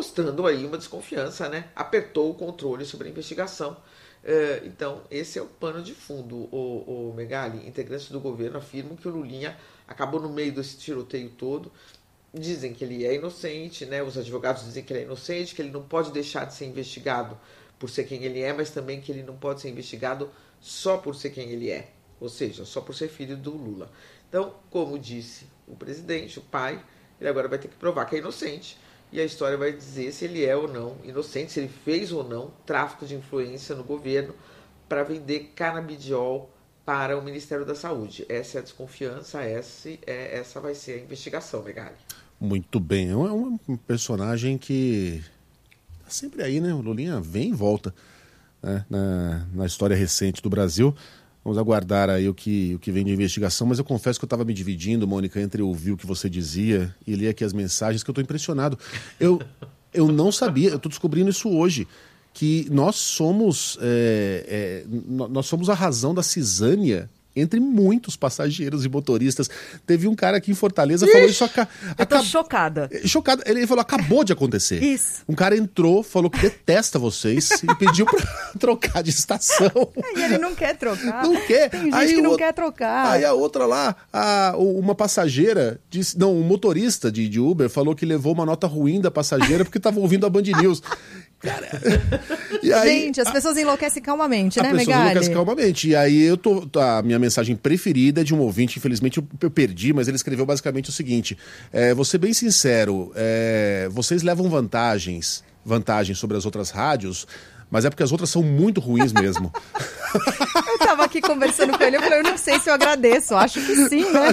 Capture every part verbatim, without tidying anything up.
mostrando aí uma desconfiança, né? Apertou o controle sobre a investigação. Uh, então, esse é o pano de fundo. O, o Megali, integrantes do governo afirmam que o Lulinha acabou no meio desse tiroteio todo. Dizem que ele é inocente, né? Os advogados dizem que ele é inocente, que ele não pode deixar de ser investigado por ser quem ele é, mas também que ele não pode ser investigado só por ser quem ele é, ou seja, só por ser filho do Lula. Então, como disse o presidente, o pai, ele agora vai ter que provar que é inocente, e a história vai dizer se ele é ou não inocente, se ele fez ou não tráfico de influência no governo para vender canabidiol para o Ministério da Saúde. Essa é a desconfiança, essa, é, essa vai ser a investigação, Megali. Muito bem, é um, um personagem que tá sempre aí, né? O Lulinha vem e volta, né? na, na história recente do Brasil. Vamos aguardar aí o que, o que vem de investigação, mas eu confesso que eu estava me dividindo, Mônica, entre ouvir o que você dizia e ler aqui as mensagens, que eu estou impressionado. Eu, eu não sabia, eu estou descobrindo isso hoje, que nós somos, é, é, nós somos a razão da cisânia entre muitos passageiros e motoristas. Teve um cara aqui em Fortaleza que falou isso... Aca... Eu tô Acab... chocada. Chocada. Ele falou, acabou de acontecer. Isso. Um cara entrou, falou que detesta vocês e pediu pra trocar de estação. E ele não quer trocar. Não quer. Tem gente aí que não o... quer trocar. Aí a outra lá, a... uma passageira, disse... não, um motorista de, de Uber falou que levou uma nota ruim da passageira porque estava ouvindo a Band News. Cara, e aí, gente, as pessoas enlouquecem calmamente, né, Megali? As pessoas enlouquecem calmamente. E aí eu tô. A minha mensagem preferida é de um ouvinte, infelizmente eu, eu perdi, mas ele escreveu basicamente o seguinte: é, vou ser bem sincero, é, vocês levam vantagens, vantagens sobre as outras rádios, mas é porque as outras são muito ruins mesmo. Eu tava aqui conversando com ele, eu falei, eu não sei se eu agradeço, acho que sim, né?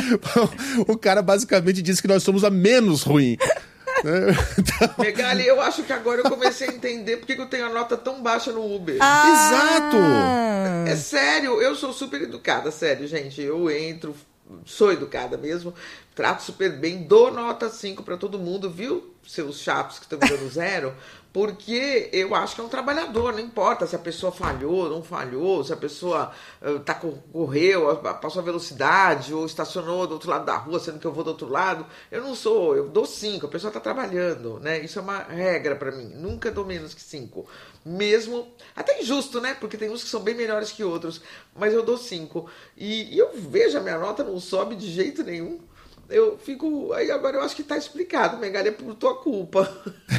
O cara basicamente disse que nós somos a menos ruim. Então... Megali, eu acho que agora eu comecei a entender porque que eu tenho a nota tão baixa no Uber. Ah! Exato! É, é sério, eu sou super educada, sério, gente. Eu entro, sou educada mesmo, trato super bem, dou nota cinco pra todo mundo, viu? Seus chatos que estão me dando zero, porque eu acho que é um trabalhador, não importa se a pessoa falhou, não falhou, se a pessoa uh, tá, correu, passou a velocidade, ou estacionou do outro lado da rua, sendo que eu vou do outro lado. Eu não sou, eu dou cinco, a pessoa tá trabalhando, né? Isso é uma regra pra mim, nunca dou menos que cinco. Mesmo, até injusto, né? Porque tem uns que são bem melhores que outros, mas eu dou cinco. E, e eu vejo a minha nota não sobe de jeito nenhum. Eu fico... Aí agora eu acho que tá explicado, Megali, é por tua culpa.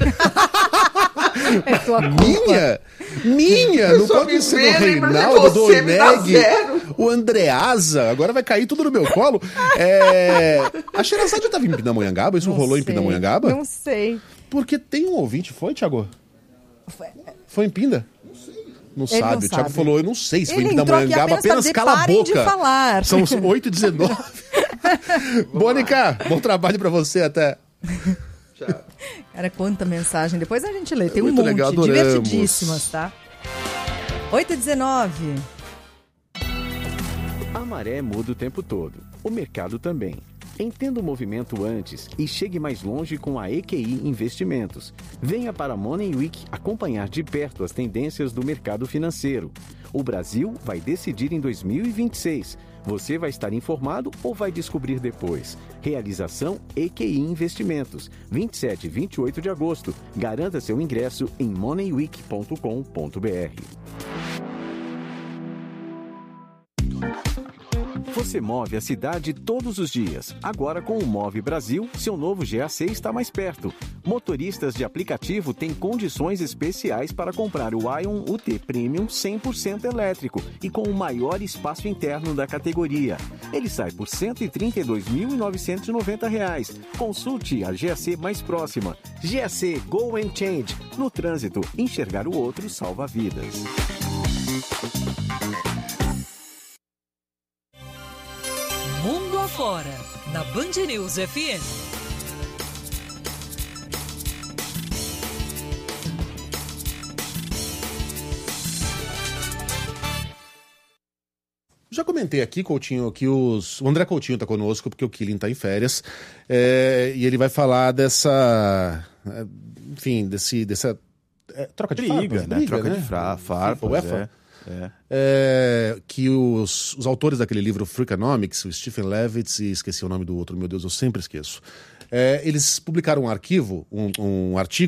É tua culpa. Minha? Minha? Não pode ser o Reinaldo, do Oneg, o Andreasa. Agora vai cair tudo no meu colo. É... A Sherazade estava em Pindamonhangaba? Isso não rolou sei. em Pindamonhangaba? Não sei. Porque tem um ouvinte, foi, Thiago? Foi, foi em Pinda? Não sei. Não Ele sabe, não o Thiago sabe. falou, eu não sei se Ele foi em Pindamonhangaba, apenas, apenas cala a boca. De falar. São oito e dezenove. Mônica, bom trabalho pra você, até. Tchau. Cara, quanta mensagem. Depois a gente lê. Tem é um monte. Legal, Divertidíssimas, tá? oito e dezenove. A maré muda o tempo todo. O mercado também. Entenda o movimento antes e chegue mais longe com a E Q I Investimentos. Venha para a Money Week acompanhar de perto as tendências do mercado financeiro. O Brasil vai decidir em dois mil e vinte e seis. Você vai estar informado ou vai descobrir depois? Realização E Q I Investimentos, vinte e sete e vinte e oito de agosto. Garanta seu ingresso em money week ponto com ponto b r. Você move a cidade todos os dias. Agora com o Move Brasil, seu novo G A C está mais perto. Motoristas de aplicativo têm condições especiais para comprar o Ion U T Premium cem por cento elétrico e com o maior espaço interno da categoria. Ele sai por cento e trinta e dois mil novecentos e noventa reais. Consulte a G A C mais próxima. G A C Go and Change. No trânsito, enxergar o outro salva vidas. Mundo afora, na Band News F M. Já comentei aqui, Coutinho, que os... o André Coutinho está conosco, porque o Killing está em férias, é... e ele vai falar dessa... enfim, desse... dessa... É, troca de briga, farpas, né? briga, Troca né? de fra... farpas, UEFA. É. É. É, que os, os autores daquele livro Freakonomics, o Stephen Levitz e esqueci o nome do outro, meu Deus, eu sempre esqueço. É, eles publicaram um arquivo, um, um artigo